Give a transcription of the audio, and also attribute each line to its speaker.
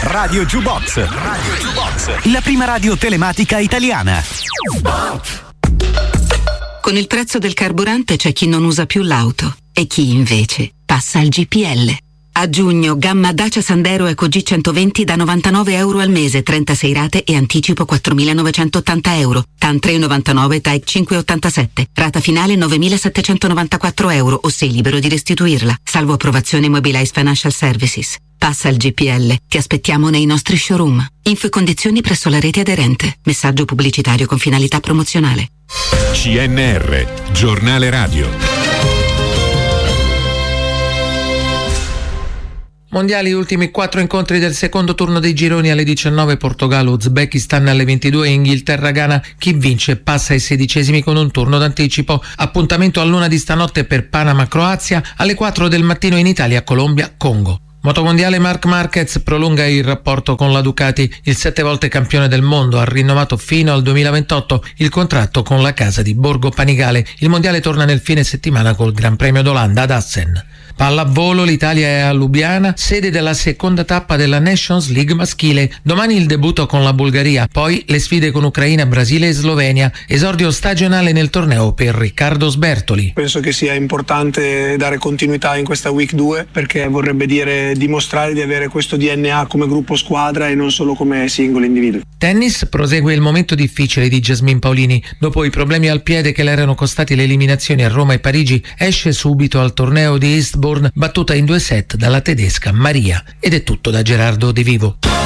Speaker 1: Radio Jukebox. La prima radio telematica italiana.
Speaker 2: Con il prezzo del carburante c'è chi non usa più l'auto e chi invece passa al GPL. A giugno, gamma Dacia Sandero Eco G120 da €99 al mese, 36 rate e anticipo €4.980. TAN 3,99, TAEC 5,87. Rata finale €9.794 o sei libero di restituirla. Salvo approvazione Mobilize Financial Services. Passa al GPL. Ti aspettiamo nei nostri showroom. Info e condizioni presso la rete aderente. Messaggio pubblicitario con finalità promozionale.
Speaker 3: CNR, giornale radio.
Speaker 4: Mondiali, ultimi 4 incontri del secondo turno dei gironi alle 19, Portogallo, Uzbekistan alle 22, Inghilterra, Ghana. Chi vince passa ai 16esimi con un turno d'anticipo. Appuntamento all'1 di stanotte per Panama, Croazia, alle 4 del mattino in Italia, Colombia, Congo. Motomondiale, Marc Marquez prolunga il rapporto con la Ducati. Il 7 volte campione del mondo ha rinnovato fino al 2028 il contratto con la casa di Borgo Panigale. Il mondiale torna nel fine settimana col Gran Premio d'Olanda ad Assen. Pallavolo, l'Italia è a Lubiana, sede della seconda tappa della Nations League maschile. Domani il debutto con la Bulgaria, poi le sfide con Ucraina, Brasile e Slovenia. Esordio stagionale nel torneo per Riccardo Sbertoli.
Speaker 5: Penso che sia importante dare continuità in questa Week 2 perché vorrebbe dire dimostrare di avere questo DNA come gruppo squadra e non solo come singoli individui.
Speaker 4: Tennis, prosegue il momento difficile di Jasmine Paolini. Dopo i problemi al piede che le erano costati le eliminazioni a Roma e Parigi, esce subito al torneo di Eastbourne, battuta in 2 set dalla tedesca Maria. Ed è tutto da Gerardo De Vivo.